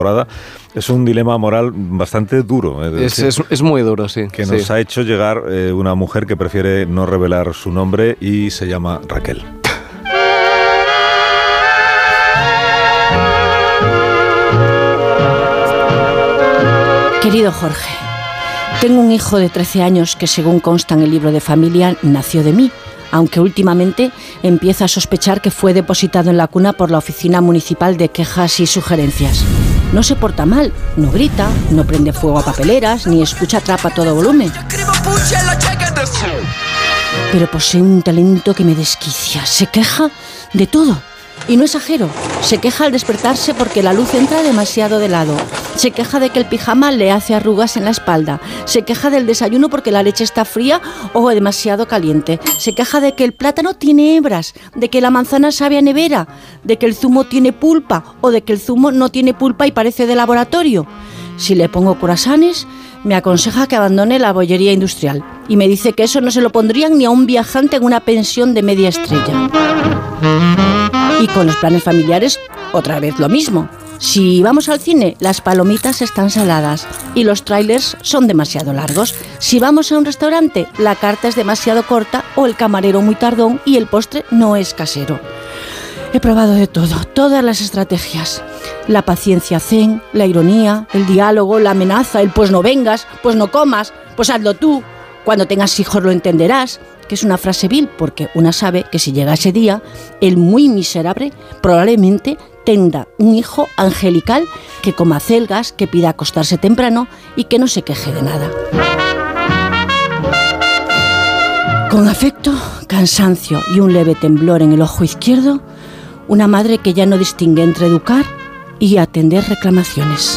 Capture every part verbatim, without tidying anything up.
Es un dilema moral bastante duro. Es, es, es, es muy duro, sí. Que nos sí. ha hecho llegar eh, una mujer que prefiere no revelar su nombre y se llama Raquel. Querido Jorge, tengo un hijo de trece años que, según consta en el libro de familia, nació de mí, aunque últimamente empieza a sospechar que fue depositado en la cuna por la Oficina Municipal de Quejas y Sugerencias. No se porta mal, no grita, no prende fuego a papeleras, ni escucha trap a todo volumen. Pero posee un talento que me desquicia. Se queja de todo. Y no exagero, se queja al despertarse porque la luz entra demasiado de lado. Se queja de que el pijama le hace arrugas en la espalda. Se queja del desayuno porque la leche está fría o demasiado caliente. Se queja de que el plátano tiene hebras, de que la manzana sabe a nevera, de que el zumo tiene pulpa o de que el zumo no tiene pulpa y parece de laboratorio. Si le pongo croissants, me aconseja que abandone la bollería industrial. Y me dice que eso no se lo pondrían ni a un viajante en una pensión de media estrella. Y con los planes familiares, otra vez lo mismo. Si vamos al cine, las palomitas están saladas y los trailers son demasiado largos. Si vamos a un restaurante, la carta es demasiado corta o el camarero muy tardón y el postre no es casero. He probado de todo, todas las estrategias. La paciencia zen, la ironía, el diálogo, la amenaza, el pues no vengas, pues no comas, pues hazlo tú. Cuando tengas hijos lo entenderás, que es una frase vil porque una sabe que si llega ese día, el muy miserable probablemente tenga un hijo angelical que coma acelgas, que pida acostarse temprano y que no se queje de nada. Con afecto, cansancio y un leve temblor en el ojo izquierdo, una madre que ya no distingue entre educar y atender reclamaciones.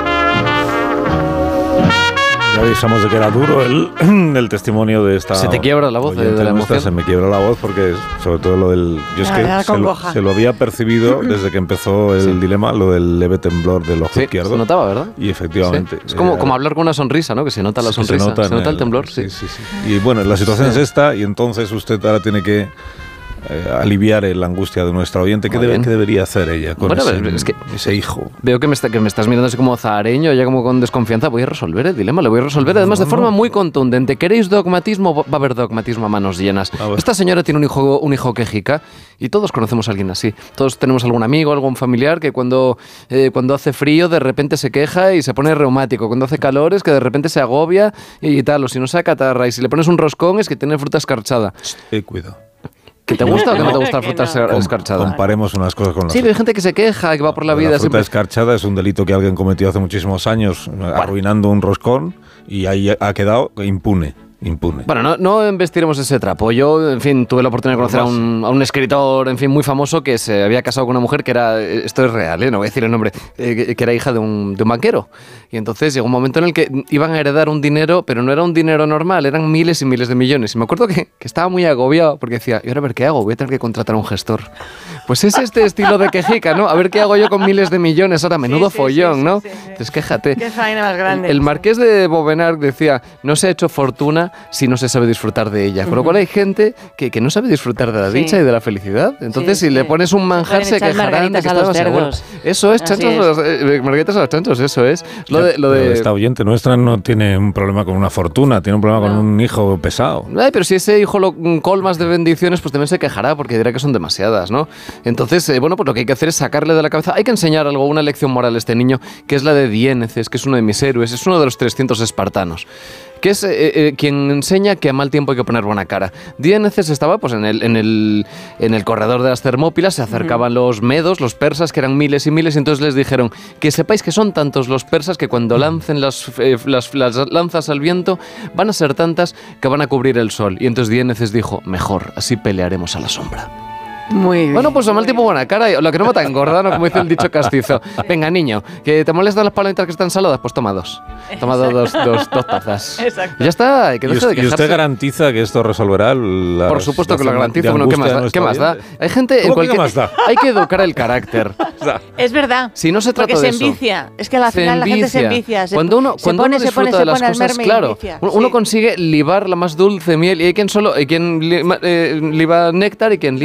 Ya avisamos de que era duro el, el testimonio de esta... Se te quiebra la voz de, de la emoción. Se me quiebra la voz porque sobre todo lo del... Yo es que se lo, se lo había percibido desde que empezó el sí. dilema, lo del leve temblor del ojo sí, izquierdo. Se notaba, ¿verdad? Y efectivamente. Sí. Es como, como hablar con una sonrisa, ¿no? Que se nota la sonrisa. Se nota, se nota el, el temblor, sí. Sí, sí, sí. Y bueno, la situación sí. es esta y entonces usted ahora tiene que... Eh, aliviar la angustia de nuestra oyente. ¿Qué, debe, ¿Qué debería hacer ella con bueno, ese, es que ese hijo? Veo que me, está, que me estás mirando así como zahareño, ya como con desconfianza. Voy a resolver el dilema, lo voy a resolver además no, de forma no. muy contundente. ¿Queréis dogmatismo? Va a haber dogmatismo a manos llenas. A Esta señora tiene un hijo, un hijo quejica y todos conocemos a alguien así. Todos tenemos algún amigo, algún familiar que cuando, eh, cuando hace frío de repente se queja y se pone reumático. Cuando hace calor es que de repente se agobia y tal. O si no se acatarra. Y si le pones un roscón es que tiene fruta escarchada. Eh, cuidado. ¿Que te gusta o que no te gusta la fruta no. escarchada? Comparemos unas cosas con las Sí, pero hay gente que se queja, que va por la vida... La fruta siempre... escarchada es un delito que alguien cometió hace muchísimos años, bueno. arruinando un roscón, y ahí ha quedado impune. Impune. Bueno, no, no embestiremos ese trapo. Yo, en fin, tuve la oportunidad de conocer a un, a un escritor, en fin, muy famoso que se había casado con una mujer que era, esto es real, ¿eh? No voy a decir el nombre, eh, que era hija de un, de un banquero. Y entonces llegó un momento en el que iban a heredar un dinero, pero no era un dinero normal, eran miles y miles de millones. Y me acuerdo que, que estaba muy agobiado porque decía, ¿y ahora a ver qué hago? Voy a tener que contratar a un gestor. Pues es este estilo de quejica, ¿no? A ver qué hago yo con miles de millones, ahora menudo sí, sí, follón, sí, ¿no? Sí, sí, sí. Entonces quéjate. Qué faena más grande. El, el marqués de Bovenard decía, no se ha hecho fortuna si no se sabe disfrutar de ella. Con lo cual hay gente que, que no sabe disfrutar de la sí. dicha y de la felicidad. Entonces sí, si sí. le pones un manjar se, se quejarán de que está seguro. Eso es, chanchos, es. Los, eh, margaritas a los chanchos, eso es. Lo de, lo de... Esta oyente nuestra no tiene un problema con una fortuna, tiene un problema no. con un hijo pesado. Ay, pero si ese hijo lo colmas de bendiciones, pues también se quejará porque dirá que son demasiadas, ¿no? Entonces, eh, bueno, pues lo que hay que hacer es sacarle de la cabeza. Hay que enseñar algo, una lección moral a este niño, que es la de Diéneces, que es uno de mis héroes, es uno de los trescientos espartanos, que es eh, eh, quien enseña que a mal tiempo hay que poner buena cara. Diéneces estaba pues en el, en el, en el corredor de las Termópilas, se acercaban uh-huh. los medos, los persas, que eran miles y miles, y entonces les dijeron que sepáis que son tantos los persas que cuando lancen las, eh, las, las lanzas al viento van a ser tantas que van a cubrir el sol. Y entonces Diéneces dijo, mejor, así pelearemos a la sombra. Muy bien. Bueno, pues a mal tiempo buena cara, lo que no mata engorda, ¿no? Como dice el dicho castizo. Venga, niño, que te molestan las palomitas que están saladas, pues toma dos. Toma dos, dos, dos, dos tazas. Exacto. Ya está, hay que dejar de quejarse. ¿Y usted garantiza que esto resolverá las, Por supuesto que lo garantizo. Bueno, ¿qué más da? ¿Qué más da? Hay gente en cualquier... ¿Qué más da? Hay que educar el carácter. Es verdad. Si no se trata porque de se eso. envicia. Es que al final la gente se envicia. Se, cuando uno, se cuando pone, uno disfruta se pone, de las se pone cosas, claro, uno sí. consigue libar la más dulce miel y hay quien solo, hay quien liba, eh, liba néctar y quien liba Ajá. acid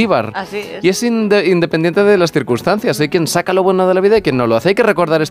almíbar. Así es. Y es inde- independiente de las circunstancias. Hay quien saca lo bueno de la vida y quien no lo hace. Hay que recordar